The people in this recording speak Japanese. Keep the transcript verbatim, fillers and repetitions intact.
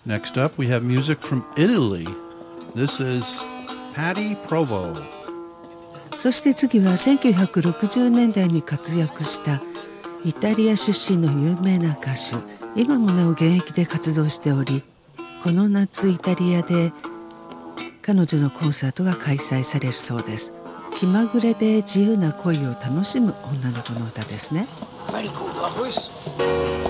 Next up, we have music from Italy. This is Patti Provo. そして次はせんきゅうひゃくろくじゅうねんだいに活躍したイタリア出身の有名な歌手、今もなお現役で活動しており、この夏イタリアで彼女のコンサートが開催されるそうです。気まぐれで自由な恋を楽しむ女の子の歌ですね。